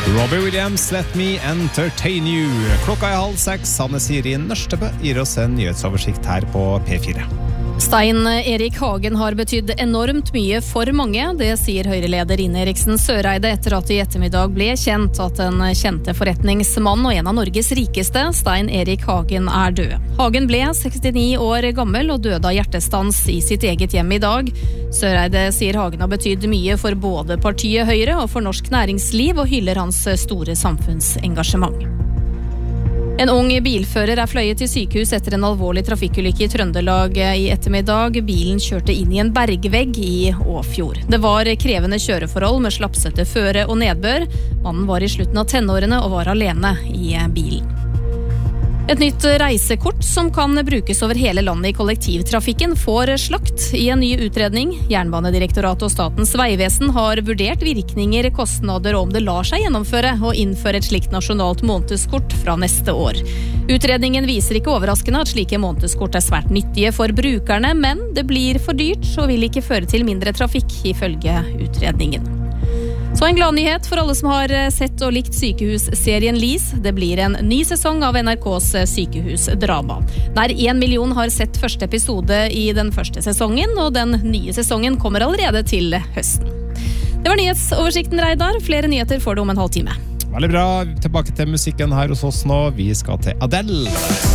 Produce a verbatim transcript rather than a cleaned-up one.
Robbie Williams, Let Me Entertain You. Klokka er halv seks. Anne Siri Nørstebø gir oss en nyhetsoversikt her på P fire. Stein Erik Hagen har betydd enormt mye for mange, det sier Høyre-leder Ine Eriksen Søreide etter at i ettermiddag ble kjent at den kjente forretningsmann og en av Norges rikeste, Stein Erik Hagen, er død. Hagen ble sekstini år gammel og døde av hjertestans i sitt eget hjem i dag. Søreide sier Hagen har betydd mye for både partiet Høyre og for norsk næringsliv og hyller hans store samfunnsengasjement. En ung bilfører er fløyet til sykehus etter en alvorlig trafikkulykke i Trøndelag i ettermiddag. Bilen kjørte inn i en bergvegg i Åfjord. Det var krevende kjøreforhold med slapsete føre og nedbør. Mannen var i slutten av tenårene og var alene i bilen. Et nytt reisekort som kan brukes over hele landet i kollektivtrafikken får slakt i en ny utredning. Jernbanedirektoratet og Statens Vegvesen har vurdert virkninger, kostnader og om det lar seg gjennomføre og innføre et slikt nasjonalt månedskort fra neste år. Utredningen viser ikke overraskende at slike månedskort er svært nyttige for brukerne, men det blir for dyrt og vil ikke føre til mindre trafikk, ifølge utredningen. Så en glad nyhet for alle som har sett og likt sykehusserien Lis. Det blir en ny sesong av N R K's sykehusdrama. Nær en million har sett første episode i den første sesongen, og den nye sesongen kommer allerede til høsten. Det var nyhetsoversikten, Reidar. Flere nyheter får du om en halv time. Veldig bra. Tilbake til musikken her hos oss nå. Vi skal til Adele.